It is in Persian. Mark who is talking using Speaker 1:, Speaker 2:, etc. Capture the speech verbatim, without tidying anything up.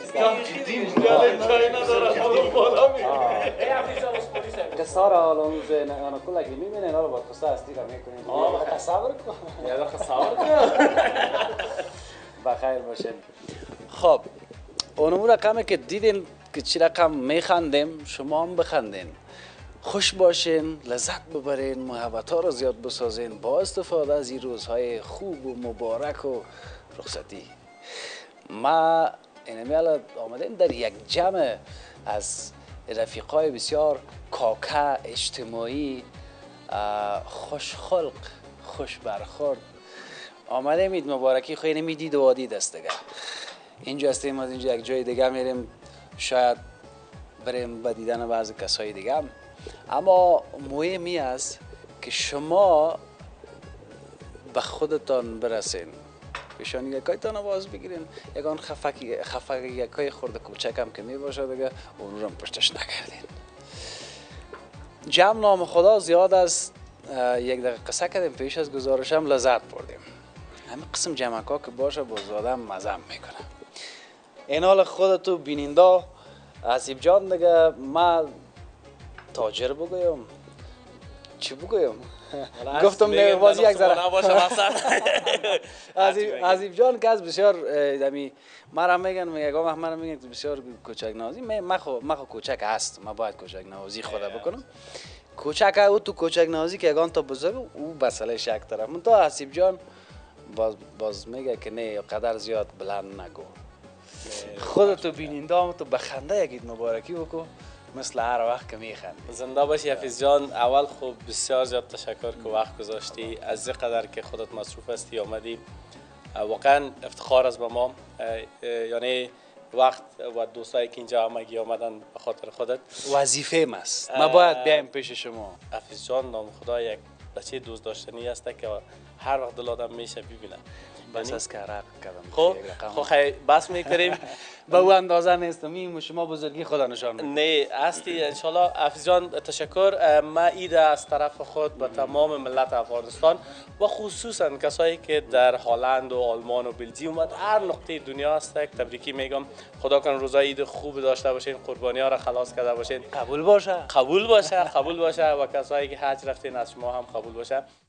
Speaker 1: چای نداره خودم بالا میره.
Speaker 2: قصه را حالا اون زن انا کلا که میبینه اینا رو با قصه اصلی را میکنیم. آه تصور کن.
Speaker 1: یا تصور کن.
Speaker 2: بخیر باشین. خب اون رقمی که دیدین که چی رقم میخندیم شما هم بخندین. خوش باشین، لذت ببرین، محبت ها رو زیاد بسازین با استفاده از این روزهای خوب و مبارک و رخصتی. ما اینمیال آمدیم در یک جمع از رفیقای بسیار کاکا اجتماعی خوشخلق خوش برخورد آمدیم اید مبارکی خیلی میدید و عادی دست دیگه. اینجا هستیم از اینجا یک جای دیگه میریم شاید بریم به دیدن بعضی کسای دیگه هم. اما مهمی است که شما به خودتان برسین پیشانی یکایتان آواز بگیرین یکان خفقی خفقی یکای خورده کوچک هم که می باشه دیگه اون رو هم پشتش نگردین. جمع نام خدا زیاد است. یک دقیقه قصه کردیم پیش از گزارشم لذت بردیم. همین قسم جمع که باشه باز آدم مزم میکنه. این حال خودتو بیننده حسیب جان دیگه ما تاجر بگویم چی بگویم گفتم نه بازی یک ذره حسیب جان که از بسیار دمی مرا میگن میگه گام احمد میگن بسیار کوچک نوازی من خو من خو کوچک هست ما باید کوچک نوازی خدا بکنم. کوچک او تو کوچک نوازی که اگان تا بزرگ او مسئله شک داره. من تو حسیب جان باز باز میگه که نه قدر زیاد بلند نگو. خودتو بیننده تو بخنده یکیت مبارکی بکو مثل هر وقت که میخندی.
Speaker 1: زنده باشی حفیظ جان. اول خوب بسیار زیاد تشکر که وقت گذاشتی از این قدر که خودت مصروف هستی آمدی. واقعا افتخار است به ما یعنی وقت و دوستایی که اینجا همگی آمدن به خاطر خودت
Speaker 2: وظیفه ماست ما باید بیایم پیش شما.
Speaker 1: حفیظ جان نام خدا یک بچه دوست داشتنی است که هر وقت دل آدم میشه ببینه.
Speaker 2: بس از کارا کردم.
Speaker 1: خب خب خیلی بس میکریم
Speaker 2: به او اندازه نیستم این شما بزرگی خدا نشان بدید.
Speaker 1: نه هستی ان شاء الله. حفیظ جان تشکر. ما ایده از طرف خود به تمام ملت افغانستان و خصوصا کسایی که در هلند و آلمان و بلژیوم و هر نقطه دنیا هست تبریکی میگم. خدا کنه روزای عید خوب داشته باشین قربانی ها را خلاص کرده باشین.
Speaker 2: قبول باشه
Speaker 1: قبول باشه قبول باشه و کسایی که حج رفتین از شما هم قبول باشه.